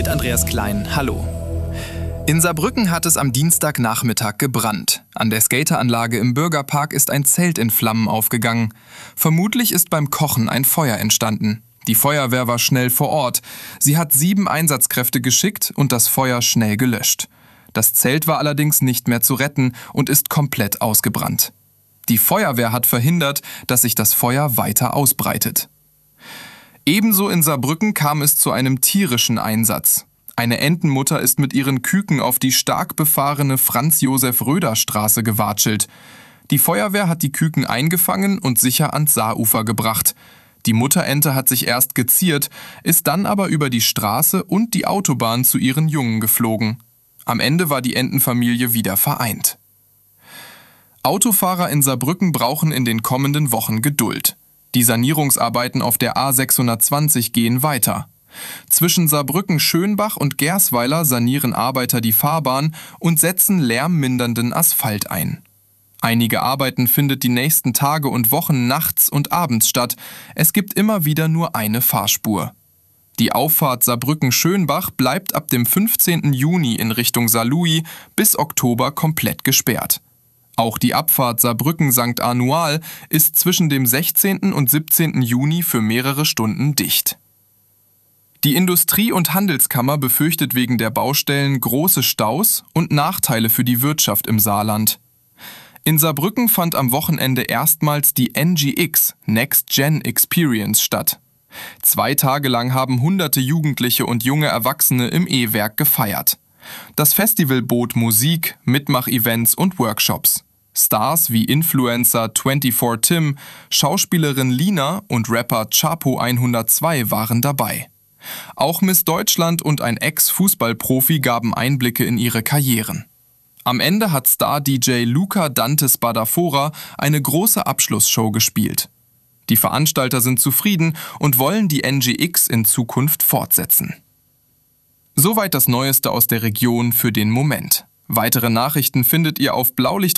mit Andreas Klein. Hallo. In Saarbrücken hat es am Dienstagnachmittag gebrannt. An der Skateranlage im Bürgerpark ist ein Zelt in Flammen aufgegangen. Vermutlich ist beim Kochen ein Feuer entstanden. Die Feuerwehr war schnell vor Ort. Sie hat 7 Einsatzkräfte geschickt und das Feuer schnell gelöscht. Das Zelt war allerdings nicht mehr zu retten und ist komplett ausgebrannt. Die Feuerwehr hat verhindert, dass sich das Feuer weiter ausbreitet. Ebenso in Saarbrücken kam es zu einem tierischen Einsatz. Eine Entenmutter ist mit ihren Küken auf die stark befahrene Franz-Josef-Röder-Straße gewatschelt. Die Feuerwehr hat die Küken eingefangen und sicher ans Saarufer gebracht. Die Mutterente hat sich erst geziert, ist dann aber über die Straße und die Autobahn zu ihren Jungen geflogen. Am Ende war die Entenfamilie wieder vereint. Autofahrer in Saarbrücken brauchen in den kommenden Wochen Geduld. Die Sanierungsarbeiten auf der A620 gehen weiter. Zwischen Saarbrücken-Schönbach und Gersweiler sanieren Arbeiter die Fahrbahn und setzen lärmmindernden Asphalt ein. Einige Arbeiten findet die nächsten Tage und Wochen nachts und abends statt. Es gibt immer wieder nur eine Fahrspur. Die Auffahrt Saarbrücken-Schönbach bleibt ab dem 15. Juni in Richtung Saarlouis bis Oktober komplett gesperrt. Auch die Abfahrt Saarbrücken-St. Anual ist zwischen dem 16. und 17. Juni für mehrere Stunden dicht. Die Industrie- und Handelskammer befürchtet wegen der Baustellen große Staus und Nachteile für die Wirtschaft im Saarland. In Saarbrücken fand am Wochenende erstmals die NGX Next Gen Experience statt. 2 Tage lang haben hunderte Jugendliche und junge Erwachsene im E-Werk gefeiert. Das Festival bot Musik, Mitmach-Events und Workshops. Stars wie Influencer 24 Tim, Schauspielerin Lina und Rapper Chapo 102 waren dabei. Auch Miss Deutschland und ein Ex-Fußballprofi gaben Einblicke in ihre Karrieren. Am Ende hat Star-DJ Luca Dantes Badafora eine große Abschlussshow gespielt. Die Veranstalter sind zufrieden und wollen die NGX in Zukunft fortsetzen. Soweit das Neueste aus der Region für den Moment. Weitere Nachrichten findet ihr auf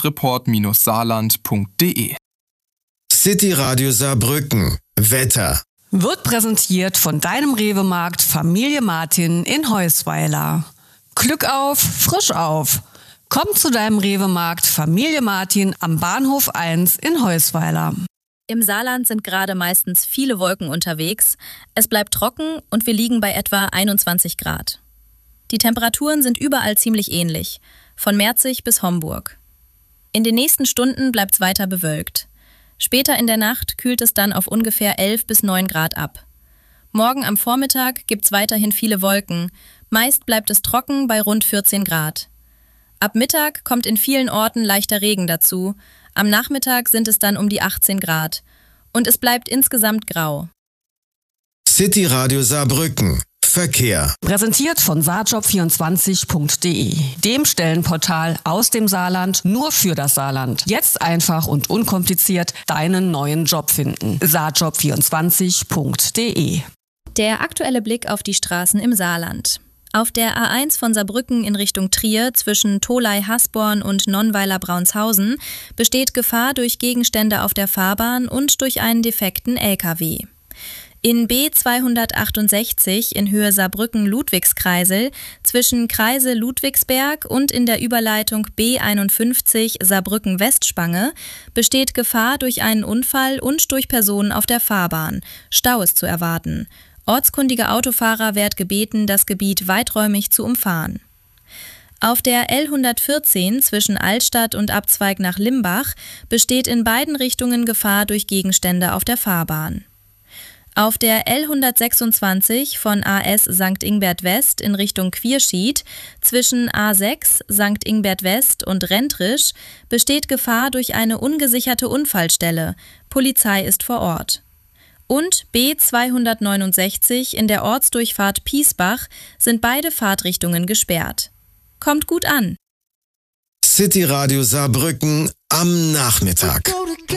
blaulichtreport-saarland.de. City Radio Saarbrücken. Wetter. Wird präsentiert von deinem Rewe-Markt Familie Martin in Heusweiler. Glück auf, frisch auf. Komm zu deinem Rewe-Markt Familie Martin am Bahnhof 1 in Heusweiler. Im Saarland sind gerade meistens viele Wolken unterwegs. Es bleibt trocken und wir liegen bei etwa 21 Grad. Die Temperaturen sind überall ziemlich ähnlich, von Merzig bis Homburg. In den nächsten Stunden bleibt es weiter bewölkt. Später in der Nacht kühlt es dann auf ungefähr 11 bis 9 Grad ab. Morgen am Vormittag gibt's weiterhin viele Wolken. Meist bleibt es trocken bei rund 14 Grad. Ab Mittag kommt in vielen Orten leichter Regen dazu. Am Nachmittag sind es dann um die 18 Grad. Und es bleibt insgesamt grau. City Radio Saarbrücken. Verkehr. Präsentiert von saarjob24.de, dem Stellenportal aus dem Saarland nur für das Saarland. Jetzt einfach und unkompliziert deinen neuen Job finden. saarjob24.de. Der aktuelle Blick auf die Straßen im Saarland. Auf der A1 von Saarbrücken in Richtung Trier zwischen Tholey-Hasborn und Nonnweiler-Braunshausen besteht Gefahr durch Gegenstände auf der Fahrbahn und durch einen defekten LKW. In B268 in Höhe Saarbrücken-Ludwigskreisel zwischen Kreisel Ludwigsberg und in der Überleitung B51 Saarbrücken-Westspange besteht Gefahr durch einen Unfall und durch Personen auf der Fahrbahn. Stau ist zu erwarten. Ortskundige Autofahrer wird gebeten, das Gebiet weiträumig zu umfahren. Auf der L114 zwischen Altstadt und Abzweig nach Limbach besteht in beiden Richtungen Gefahr durch Gegenstände auf der Fahrbahn. Auf der L126 von AS St. Ingbert West in Richtung Quierschied zwischen A6 St. Ingbert West und Rentrisch besteht Gefahr durch eine ungesicherte Unfallstelle. Polizei ist vor Ort. Und B269 in der Ortsdurchfahrt Piesbach sind beide Fahrtrichtungen gesperrt. Kommt gut an! City Radio Saarbrücken am Nachmittag.